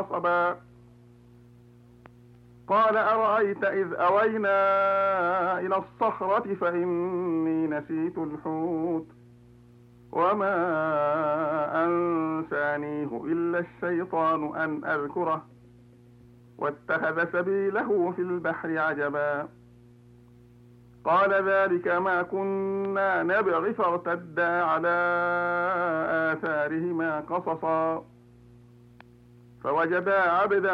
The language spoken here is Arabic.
نصبا قال أرأيت إذ أوينا إلى الصخرة فإني نسيت الحوت وما أنسانيه إلا الشيطان أن أذكره واتخذ سبيله في البحر عجبا قال ذلك ما كنا نبغي فارتدا على آثارهما قصصا فوجدا عبدا